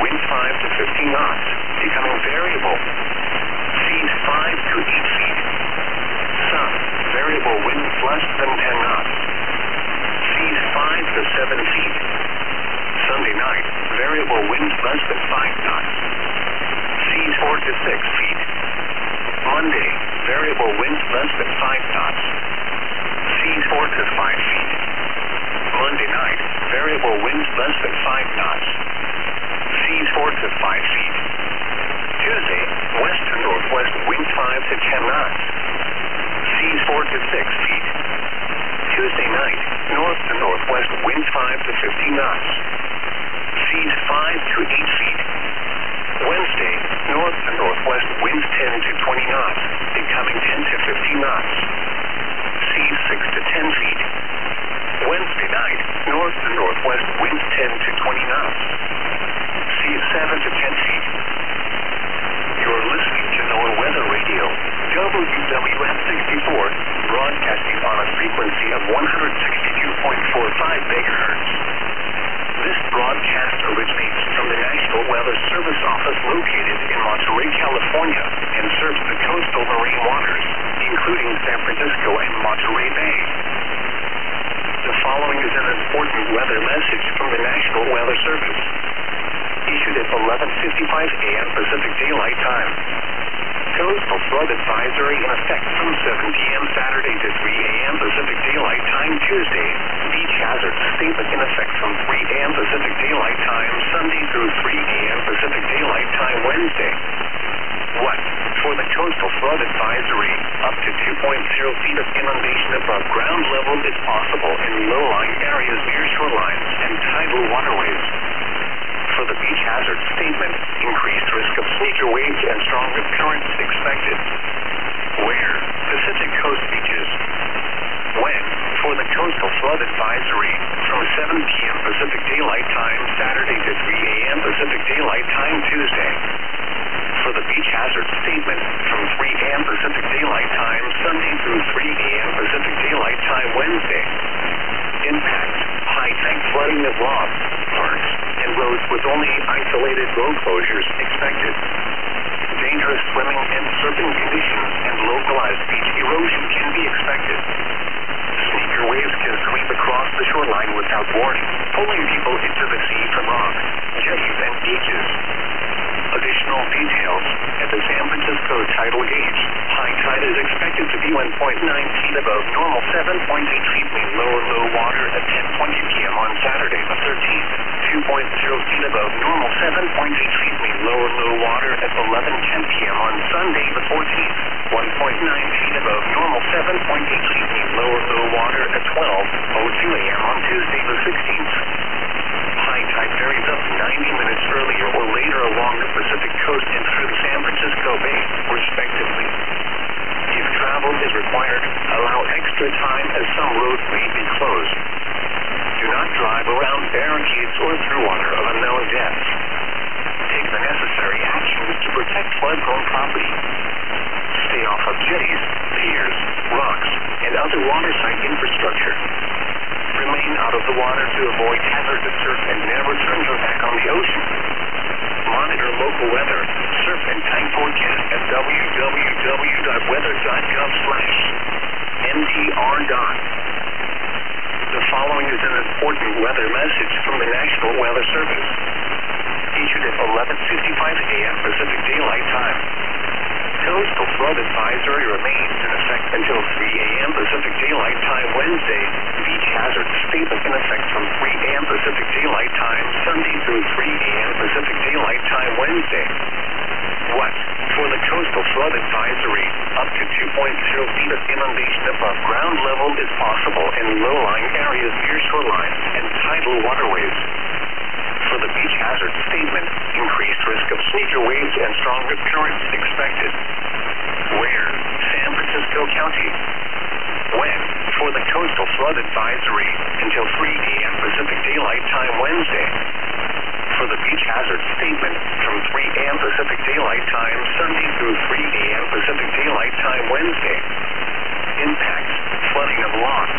wind 5 to 15 knots, becoming variable. Seas 5 to 8 feet. Sun, variable winds less than 10 knots. Seas 5 to 7 feet. Sunday night, variable winds less than 5 knots. Seas 4 to 6 feet. Monday, variable winds less than 5 knots. Seas 4 to 5 feet. Monday night, variable winds less than 5 knots. Seas 4 to 5 feet. Tuesday, west to northwest winds 5 to 10 knots. Seas 4 to 6 feet. Tuesday night, north to northwest winds 5 to 15 knots. Seas 5 to 8 feet. Wednesday, north to northwest winds 10 to 20 knots, becoming 10 to 15 knots. Seas 6 to 10 feet. Wednesday night, north to northwest winds 10 to 20 knots. Seas 7 to 10 feet. You're listening to NOAA Weather Radio, WWF 64, broadcasting on a frequency of 162.45 megahertz. This broadcast originates from the National Weather Service office located in Monterey, California, and serves the coastal marine waters, including San Francisco and Monterey Bay. The following is an important weather message from the National Weather Service. Issued at 11:55 a.m. Pacific Daylight Time. Coastal flood advisory in effect from 7 p.m. Saturday to 3 a.m. Pacific Daylight Time Tuesday. Beach hazard statement in effect from 3 a.m. Pacific Daylight Time Sunday through 3 a.m. Pacific Daylight Time Wednesday. What? For the coastal flood advisory, up to 2.0 feet of inundation above ground level is possible in low-lying areas near shorelines and tidal waterways. For the beach hazard statement, increased risk of sneaker waves and stronger currents expected. Where? Pacific coast beaches. When? For the coastal flood advisory, from 7 p.m. Pacific Daylight Time Saturday to 3 a.m. Pacific Daylight Time Tuesday. For the beach hazard statement, from 3 a.m. Pacific Daylight Time Sunday through 3 a.m. Pacific Daylight Time Wednesday. Impact: high tank flooding of lofts, parks, and roads with only isolated road closures expected. Dangerous swimming and surfing conditions and localized beach erosion can be expected. Sneaker waves can sweep across the shoreline without warning, pulling people into the sea from rocks, jetties, and beaches. Additional details: at the San Francisco tidal gauge, high tide is expected to be 1.9 feet above normal, 7.8 feet mean low water at 10:20 p.m. on Saturday the 13th, 2.0 feet above normal, 7.8 feet mean low water at 11:10 p.m. on Sunday the 14th, 1.9 feet above normal, 7.8 feet mean low water at 12:02 a.m. on Tuesday the 16th. High tide varies up to 90 minutes earlier or later along the Pacific coast and through the San Francisco Bay, respectively. If travel is required, allow extra time as some roads may be closed. Do not drive around barricades or through water of unknown depths. Take the necessary actions to protect flood-prone property. Stay off of jetties, piers, rocks, and other waterside infrastructure. Remain out of the water to avoid hazardous surf and never turn your back on the ocean. Monitor local weather, surf and time forecast at www.weather.gov/mtr. The following is an important weather message from the National Weather Service. Issued at 11:55 a.m. Pacific Daylight Time. Coastal flood advisory remains in effect until 3 a.m. Pacific Daylight Time Wednesday. Beach hazard statement in effect from 3 a.m. Pacific Daylight Time Sunday through 3 a.m. Pacific Daylight Time Wednesday. What? For the coastal flood advisory, up to 2.0 feet of inundation above ground level is possible in low-lying areas near shorelines and tidal waterways. For the beach hazard statement, increased risk of sneaker waves and stronger currents expected. Where? San Francisco County. When? For the coastal flood advisory, until 3 a.m. Pacific Daylight Time Wednesday. For the beach hazard statement, from 3 a.m. Pacific Daylight Time Sunday through 3 a.m. Pacific Daylight Time Wednesday. Impacts: flooding of lofts,